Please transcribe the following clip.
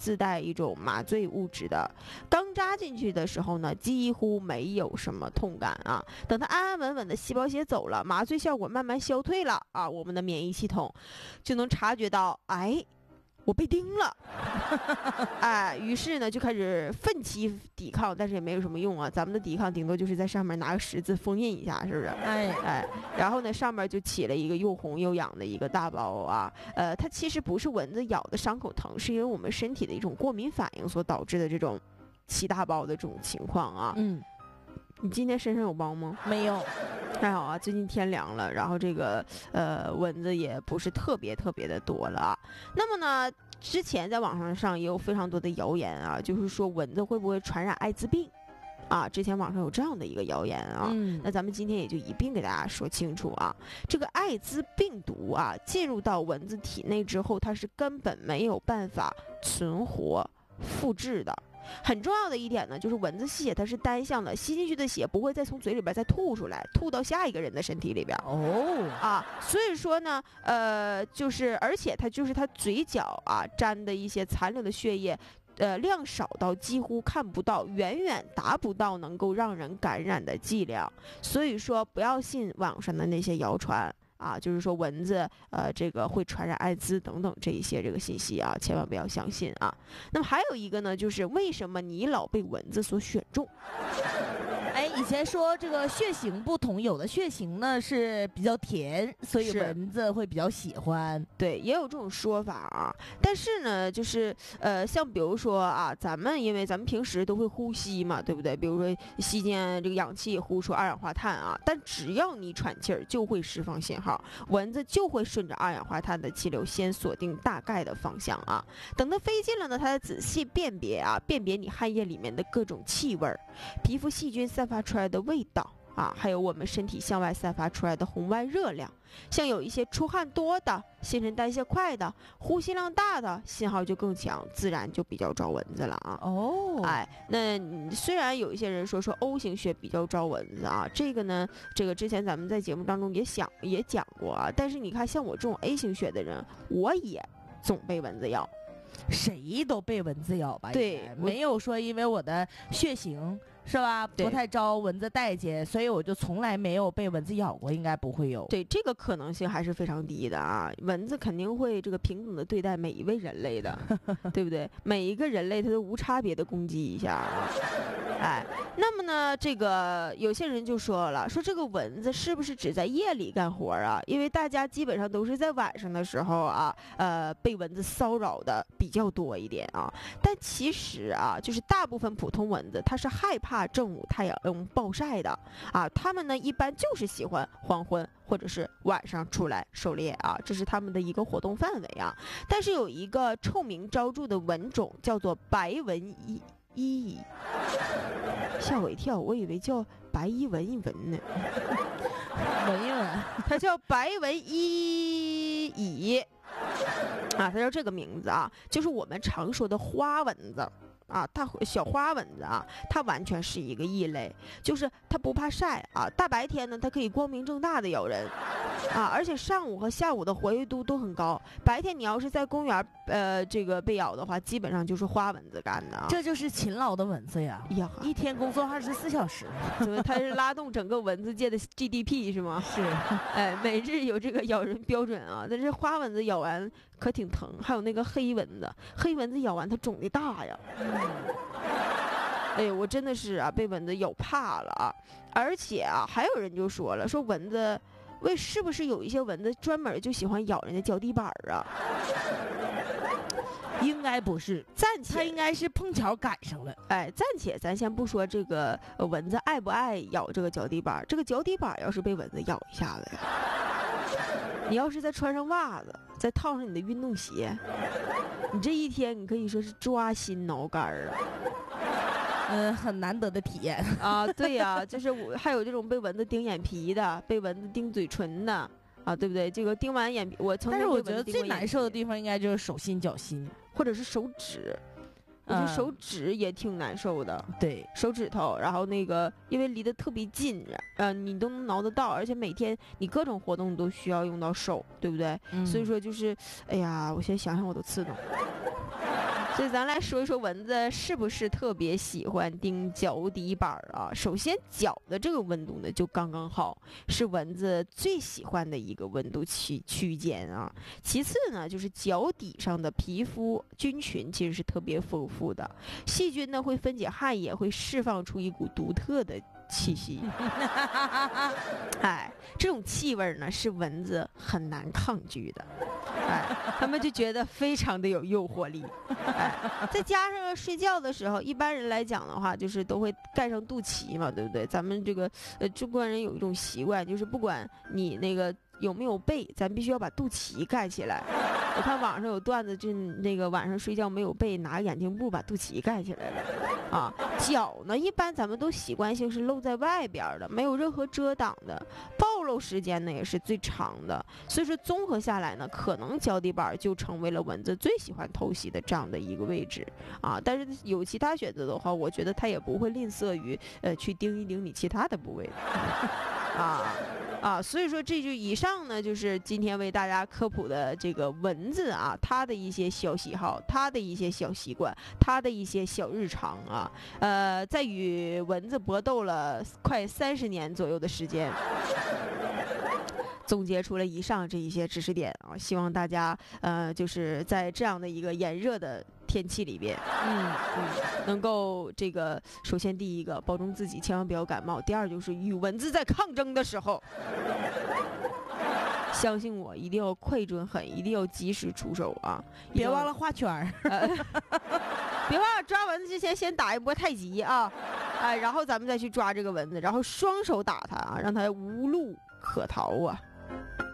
自带一种麻醉物质的。刚扎进去的时候呢，几乎没有什么痛感啊。等它安安稳稳的细胞血走了，麻醉效果慢慢消退了啊，我们的免疫系统就能察觉到，哎，我被叮了，哎，于是呢就开始奋起抵抗，但是也没有什么用啊。咱们的抵抗顶多就是在上面拿个十字封印一下，是不是？哎，然后呢上面就起了一个又红又痒的一个大包啊。它其实不是蚊子咬的伤口疼，是因为我们身体的一种过敏反应所导致的这种起大包的这种情况啊。你今天身上有包吗？ 没有。 还好啊，最近天凉了，然后这个蚊子也不是特别的多了啊。那么呢，之前在网上也有非常多的谣言啊，就是说蚊子会不会传染艾滋病啊？之前网上有这样的一个谣言啊。那咱们今天也就一并给大家说清楚啊。这个艾滋病毒啊，进入到蚊子体内之后，它是根本没有办法存活复制的。很重要的一点呢，就是蚊子吸血它是单向的，吸进去的血不会再从嘴里边再吐出来，吐到下一个人的身体里边。所以说呢，就是而且它就是它嘴角啊沾的一些残留的血液，量少到几乎看不到，远远达不到能够让人感染的剂量。所以说不要信网上的那些谣传啊，就是说蚊子这个会传染艾滋等等这一些这个信息啊，千万不要相信啊。那么还有一个呢，就是为什么你老被蚊子所选中？ 以前说这个血型不同，有的血型呢是比较甜，所以蚊子会比较喜欢。 对，也有这种说法啊。但是呢，就是像比如说啊，因为咱们平时都会呼吸嘛，对不对？比如说吸进这个氧气，呼出二氧化碳啊。但只要你喘气儿，就会释放信号，蚊子就会顺着二氧化碳的气流先锁定大概的方向啊。等它飞近了呢，它再仔细辨别你汗液里面的各种气味儿，皮肤细菌散发出来的味道啊，还有我们身体向外散发出来的红外热量。像有一些出汗多的、新陈代谢快的、呼吸量大的，信号就更强，自然就比较招蚊子了啊。那虽然有一些人说 O 型血比较招蚊子啊，这个呢，这个之前咱们在节目当中也讲过啊。但是你看，像我这种 A 型血的人，我也总被蚊子咬。 谁都被蚊子咬吧？ 对， 没有说因为我的血型是吧不太招蚊子待见，所以我就从来没有被蚊子咬过，应该不会有。 对，这个可能性还是非常低的啊。蚊子肯定会这个平等的对待每一位人类的，对不对？每一个人类它都无差别的攻击一下啊。那么呢，这个有些人就说了，说这个蚊子是不是只在夜里干活啊？因为大家基本上都是在晚上的时候啊，被蚊子骚扰的比较多一点啊。但其实啊，就是大部分普通蚊子它是害怕正午太阳暴晒的啊，它们呢一般就是喜欢黄昏或者是晚上出来狩猎啊，这是它们的一个活动范围啊。但是有一个臭名昭著的蚊种叫做白蚊蚁，吓我一跳，我以为叫白衣蚊一蚊呢。 闻一闻， 它叫白蚊蚁啊，它叫这个名字啊，就是我们常说的花蚊子啊，小花蚊子啊，它完全是一个异类，就是它不怕晒啊，大白天呢它可以光明正大的咬人啊，而且上午和下午的活跃度都很高。白天你要是在公园这个被咬的话，基本上就是花蚊子干的啊。 这就是勤劳的蚊子呀，一天工作24小时， 它是拉动整个蚊子界的 GDP 是吗？ 是， 每日有这个咬人标准啊。但是花蚊子咬完可挺疼，还有那个黑蚊子咬完它肿的大呀。哎，我真的是啊，被蚊子咬怕了啊！而且啊，还有人就说了，说蚊子是不是有一些蚊子专门就喜欢咬人家脚底板啊？ 应该不是，它应该是碰巧赶上了。 暂且咱先不说这个蚊子爱不爱咬这个脚底板，这个脚底板要是被蚊子咬一下子呀，你要是再穿上袜子，再套上你的运动鞋，你这一天你可以说是抓心挠肝啊。 很难得的体验啊。对呀，就是还有这种被蚊子叮眼皮的，被蚊子叮嘴唇的啊，对不对？这个叮完眼皮，但是我觉得最难受的地方应该就是手心、脚心， 或者是手指。我觉得手指也挺难受的， 对， 手指头，然后那个因为离得特别近，你都能挠得到，而且每天你各种活动都需要用到手，对不对？所以说就是，哎呀，我现在想想我都刺痛。 所以咱来说一说蚊子是不是特别喜欢叮脚底板啊？首先，脚的这个温度呢就刚刚好，是蚊子最喜欢的一个温度区间啊。其次呢，就是脚底上的皮肤菌群其实是特别丰富的，细菌呢会分解汗液，会释放出一股独特的气息。哎，这种气味呢是蚊子很难抗拒的。哎，他们就觉得非常的有诱惑力。哎，再加上睡觉的时候，一般人来讲的话，就是都会盖上肚脐嘛，对不对？咱们这个中国人有一种习惯，就是不管你那个有没有被，咱必须要把肚脐盖起来。我看网上有段子，就那个晚上睡觉没有被，拿个眼镜布把肚脐盖起来了。啊，脚呢，一般咱们都习惯性是露在外边的，没有任何遮挡的，暴露时间呢也是最长的。所以说综合下来呢，可能脚底板就成为了蚊子最喜欢偷袭的这样的一个位置啊。但是有其他选择的话，我觉得它也不会吝啬于去叮一叮你其他的部位所以说这就以上呢，就是今天为大家科普的这个蚊子啊，它的一些小喜好，它的一些小习惯，它的一些小日常啊。在与蚊子搏斗了快30年左右的时间，总结出了以上这一些知识点啊，希望大家就是在这样的一个炎热的天气里边，能够这个首先第一个保重自己，千万不要感冒；第二就是与蚊子在抗争的时候，相信我，一定要快准狠，一定要及时出手啊！ 别忘了画圈儿， 别忘了抓蚊子之前先打一波太极啊，然后咱们再去抓这个蚊子，然后双手打它啊，让它无路可逃啊！